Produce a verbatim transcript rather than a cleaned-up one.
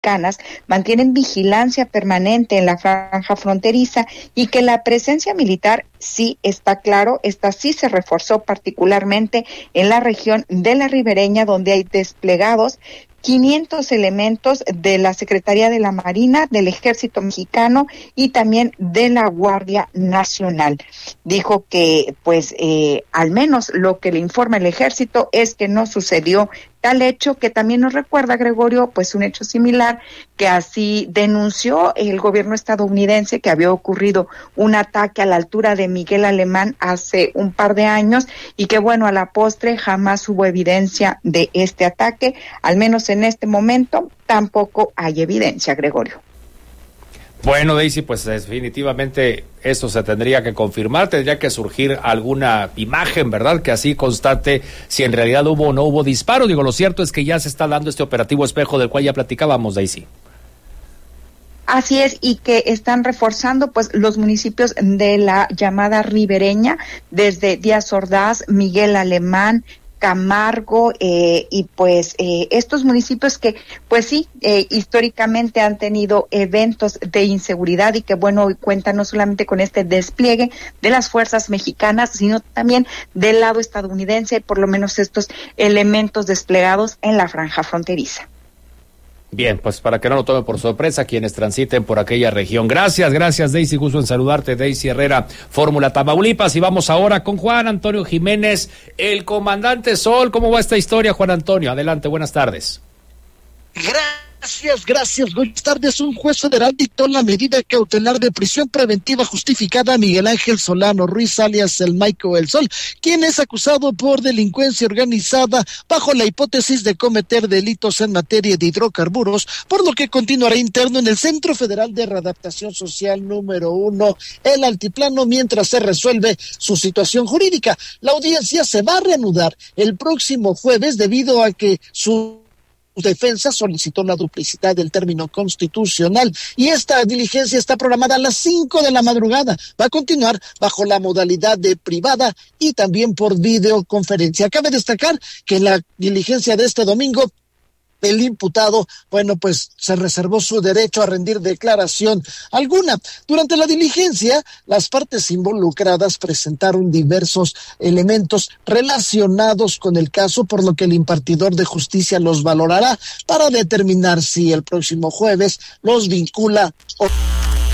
mexicanas mantienen vigilancia permanente en la franja fronteriza y que la presencia militar sí está claro, esta sí se reforzó particularmente en la región de la ribereña, donde hay desplegados quinientos elementos de la Secretaría de la Marina, del Ejército Mexicano y también de la Guardia Nacional. Dijo que, pues, eh, al menos lo que le informa el Ejército es que no sucedió tal hecho, que también nos recuerda, Gregorio, pues un hecho similar que así denunció el gobierno estadounidense, que había ocurrido un ataque a la altura de Miguel Alemán hace un par de años y que, bueno, a la postre jamás hubo evidencia de este ataque, al menos en este momento tampoco hay evidencia, Gregorio. Bueno, Daisy, pues definitivamente eso se tendría que confirmar, tendría que surgir alguna imagen, ¿verdad?, que así constate si en realidad hubo o no hubo disparo. Digo, lo cierto es que ya se está dando este operativo Espejo del cual ya platicábamos, Daisy. Así es, y que están reforzando pues los municipios de la llamada ribereña, desde Díaz Ordaz, Miguel Alemán, Camargo, eh, y pues eh, estos municipios que pues sí, eh, históricamente han tenido eventos de inseguridad y que bueno, hoy cuentan no solamente con este despliegue de las fuerzas mexicanas, sino también del lado estadounidense, por lo menos estos elementos desplegados en la franja fronteriza. Bien, pues para que no lo tome por sorpresa quienes transiten por aquella región. Gracias, gracias, Daisy, gusto en saludarte, Daisy Herrera, Fórmula Tamaulipas. Y vamos ahora con Juan Antonio Jiménez, el comandante Sol. ¿Cómo va esta historia, Juan Antonio? Adelante, buenas tardes. Gracias, gracias. Buenas tardes. Un juez federal dictó la medida cautelar de prisión preventiva justificada a Miguel Ángel Solano Ruiz, alias el Maico El Sol, quien es acusado por delincuencia organizada bajo la hipótesis de cometer delitos en materia de hidrocarburos, por lo que continuará interno en el Centro Federal de Readaptación Social número uno, el Altiplano, mientras se resuelve su situación jurídica. La audiencia se va a reanudar el próximo jueves debido a que su defensa solicitó la duplicidad del término constitucional y esta diligencia está programada a las cinco de la madrugada. Va a continuar bajo la modalidad de privada y también por videoconferencia. Cabe destacar que la diligencia de este domingo, el imputado, bueno, pues se reservó su derecho a rendir declaración alguna. Durante la diligencia, las partes involucradas presentaron diversos elementos relacionados con el caso, por lo que el impartidor de justicia los valorará para determinar si el próximo jueves los vincula o